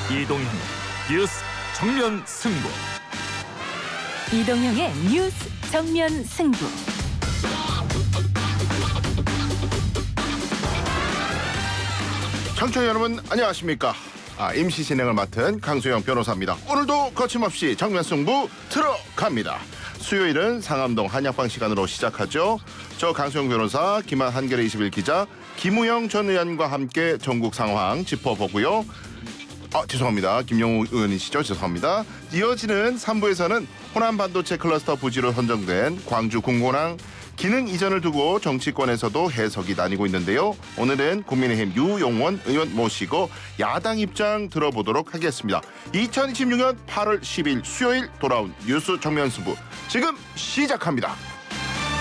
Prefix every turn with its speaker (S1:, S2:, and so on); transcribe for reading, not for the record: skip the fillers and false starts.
S1: 이동형 뉴스 정면 승부.
S2: 이동형의 뉴스 정면 승부.
S3: 청취자 여러분 안녕하십니까? 임시 진행을 맡은 강수영 변호사입니다. 오늘도 거침없이 정면 승부 들어갑니다. 수요일은 상암동 한약방 시간으로 시작하죠. 저 강수영 변호사, 김한 한겨레 21 기자, 김우영 전 의원과 함께 전국 상황 짚어보고요. 죄송합니다. 김영우 의원이시죠? 죄송합니다. 이어지는 3부에서는 호남 반도체 클러스터 부지로 선정된 광주 군고랑 기능 이전을 두고 정치권에서도 해석이 나뉘고 있는데요. 오늘은 국민의힘 유용원 의원 모시고 야당 입장 들어보도록 하겠습니다. 2026년 8월 10일 수요일 돌아온 뉴스 정면 승부 지금 시작합니다.